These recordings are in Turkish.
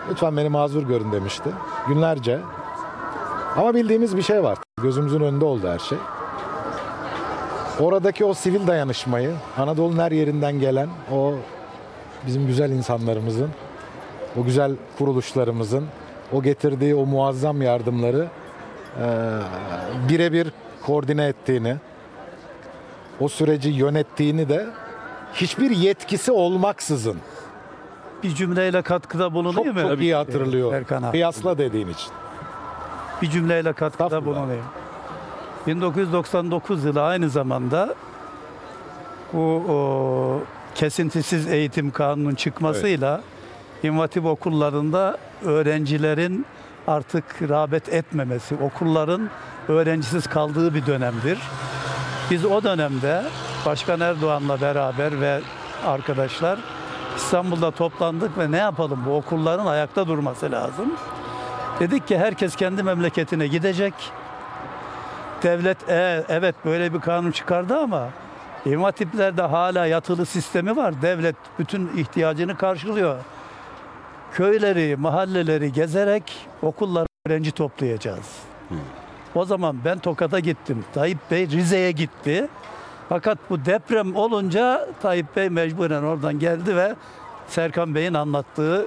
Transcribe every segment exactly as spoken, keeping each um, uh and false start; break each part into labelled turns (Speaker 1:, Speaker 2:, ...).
Speaker 1: Lütfen beni mazur görün demişti. Günlerce. Ama bildiğimiz bir şey var. Gözümüzün önünde oldu her şey. Oradaki o sivil dayanışmayı, Anadolu'nun her yerinden gelen o bizim güzel insanlarımızın, o güzel kuruluşlarımızın, o getirdiği o muazzam yardımları e, birebir koordine ettiğini, o süreci yönettiğini de hiçbir yetkisi olmaksızın
Speaker 2: Bir cümleyle katkıda bulunayım
Speaker 1: çok
Speaker 2: mı?
Speaker 1: çok iyi hatırlıyor.
Speaker 2: Erkan abi.
Speaker 1: Kıyasla dediğin için.
Speaker 2: Bir cümleyle katkıda
Speaker 1: Estağfurullah.
Speaker 2: bulunayım. bin dokuz yüz doksan dokuz yılı aynı zamanda bu o, kesintisiz eğitim kanunun çıkmasıyla İmam Hatip okullarında öğrencilerin artık rağbet etmemesi, okulların öğrencisiz kaldığı bir dönemdir. Biz o dönemde Başkan Erdoğan'la beraber ve arkadaşlar İstanbul'da toplandık ve ne yapalım, bu okulların ayakta durması lazım. Dedik ki herkes kendi memleketine gidecek. Devlet e, evet böyle bir kanun çıkardı ama İmam Hatiplerde hala yatılı sistemi var. Devlet bütün ihtiyacını karşılıyor. Köyleri, mahalleleri gezerek okullara öğrenci toplayacağız. Hmm. O zaman ben Tokat'a gittim. Tayyip Bey Rize'ye gitti. Fakat bu deprem olunca Tayyip Bey mecburen oradan geldi ve Serkan Bey'in anlattığı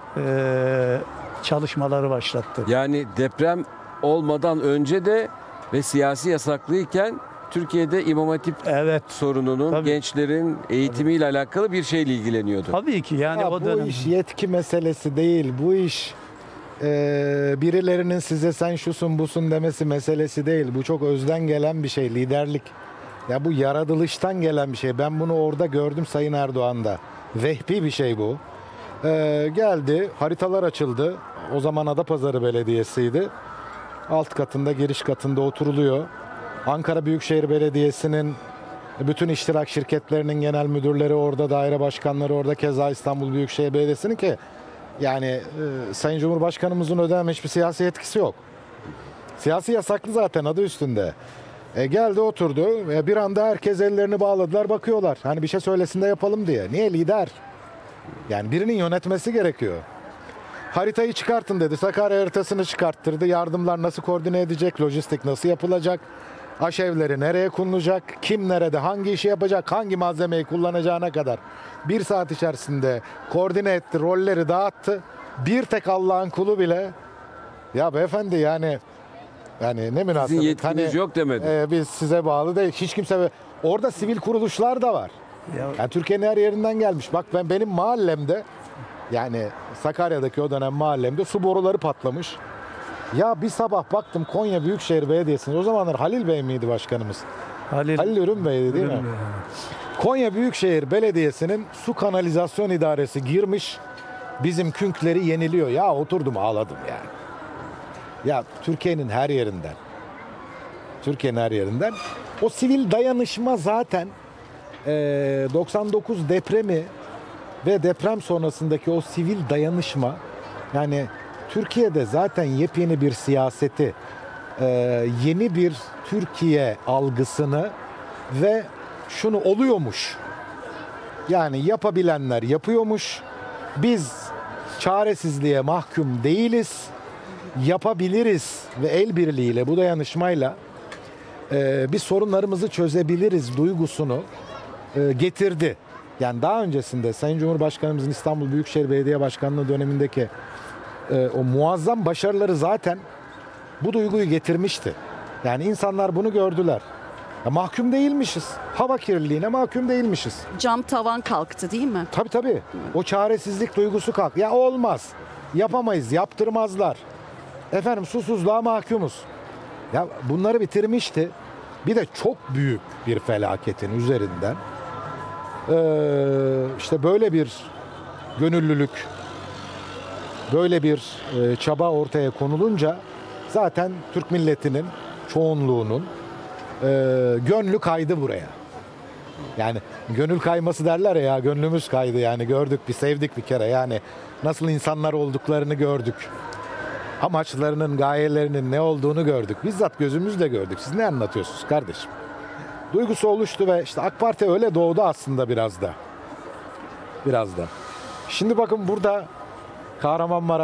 Speaker 2: e, çalışmaları başlattı.
Speaker 3: Yani deprem olmadan önce de ve siyasi yasaklıyken Türkiye'de İmam Hatip
Speaker 2: Evet.
Speaker 3: sorununun
Speaker 2: Tabii.
Speaker 3: gençlerin eğitimiyle Tabii. alakalı bir şeyle ilgileniyordu.
Speaker 2: Tabii ki yani
Speaker 1: Ya
Speaker 2: o
Speaker 1: bu
Speaker 2: dönem.
Speaker 1: iş yetki meselesi değil. Bu iş e, birilerinin size sen şusun busun demesi meselesi değil. Bu çok özden gelen bir şey. Liderlik. Ya bu yaratılıştan gelen bir şey. Ben bunu orada gördüm Sayın Erdoğan'da. Vehbi bir şey bu. E, geldi, haritalar açıldı. O zaman Adapazarı Belediyesi'ydi. Alt katında, giriş katında oturuluyor. Ankara Büyükşehir Belediyesi'nin bütün iştirak şirketlerinin genel müdürleri orada, daire başkanları orada, keza İstanbul Büyükşehir Belediyesi'nin ki yani e, Sayın Cumhurbaşkanımızın o dönem hiçbir siyasi etkisi yok. Siyasi yasaklı zaten adı üstünde. E, geldi oturdu ve bir anda herkes ellerini bağladılar bakıyorlar. Hani bir şey söylesin de yapalım diye. Niye? Lider. Yani birinin yönetmesi gerekiyor. Haritayı çıkartın dedi. Sakarya haritasını çıkarttırdı. Yardımlar nasıl koordine edecek? Lojistik nasıl yapılacak? Aşevleri nereye konulacak? Kim nerede? Hangi işi yapacak? Hangi malzemeyi kullanacağına kadar bir saat içerisinde koordine etti. Rolleri dağıttı. Bir tek Allah'ın kulu bile ya beyefendi yani yani ne münasebet.
Speaker 3: Sizin yetkiniz yok demedi.
Speaker 1: E, biz size bağlı değil. Hiç kimse orada sivil kuruluşlar da var.
Speaker 2: Ya,
Speaker 1: Yani Türkiye'nin her yerinden gelmiş. Bak ben benim mahallemde yani Sakarya'daki o dönem mahallemde su boruları patlamış. Ya bir sabah baktım Konya Büyükşehir Belediyesi'nde o zamanlar Halil Bey miydi başkanımız?
Speaker 2: Halil,
Speaker 1: Halil Ürün Bey'di değil
Speaker 2: Ürün
Speaker 1: mi?
Speaker 2: Bey.
Speaker 1: Konya Büyükşehir Belediyesi'nin su kanalizasyon idaresi girmiş. Bizim künkleri yeniliyor. Ya oturdum ağladım yani. Ya Türkiye'nin her yerinden. Türkiye'nin her yerinden. O sivil dayanışma zaten e, doksan dokuz depremi ve deprem sonrasındaki o sivil dayanışma yani Türkiye'de zaten yepyeni bir siyaseti, e, yeni bir Türkiye algısını ve şunu oluyormuş. Yani yapabilenler yapıyormuş. Biz çaresizliğe mahkum değiliz. Yapabiliriz ve el birliğiyle bu dayanışmayla e, biz sorunlarımızı çözebiliriz duygusunu e, getirdi. Yani daha öncesinde Sayın Cumhurbaşkanımızın İstanbul Büyükşehir Belediye Başkanlığı dönemindeki e, o muazzam başarıları zaten bu duyguyu getirmişti. Yani insanlar bunu gördüler. Ya mahkum değilmişiz. Hava kirliliğine mahkum değilmişiz.
Speaker 4: Cam tavan kalktı değil mi?
Speaker 1: Tabii tabii. O çaresizlik duygusu kalk. Ya olmaz. Yapamayız. Yaptırmazlar. Efendim susuzluğa mahkumuz. Ya bunları bitirmişti. Bir de çok büyük bir felaketin üzerinden Ee, işte böyle bir gönüllülük, böyle bir e, çaba ortaya konulunca zaten Türk milletinin çoğunluğunun e, gönlü kaydı buraya. Yani gönül kayması derler ya, gönlümüz kaydı yani gördük, bir sevdik bir kere yani nasıl insanlar olduklarını gördük. Amaçlarının, gayelerinin ne olduğunu gördük. Bizzat gözümüzle gördük. Siz ne anlatıyorsunuz kardeşim? Duygusu oluştu ve işte AK Parti öyle doğdu aslında biraz da. Biraz da. Şimdi bakın burada Kahramanmaraş